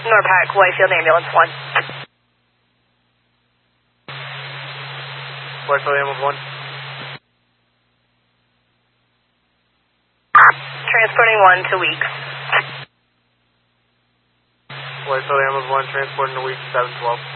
NORPAC, Whitefield Ambulance 1. Whitefield Ambulance 1. Transporting 1 to Weeks. Whitefield Ambulance 1, transporting to Weeks 712.